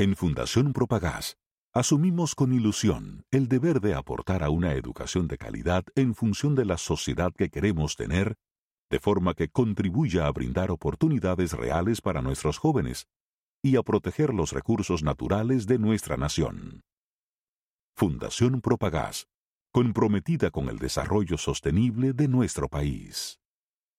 En Fundación Propagás, asumimos con ilusión el deber de aportar a una educación de calidad en función de la sociedad que queremos tener, de forma que contribuya a brindar oportunidades reales para nuestros jóvenes y a proteger los recursos naturales de nuestra nación. Fundación Propagás, comprometida con el desarrollo sostenible de nuestro país.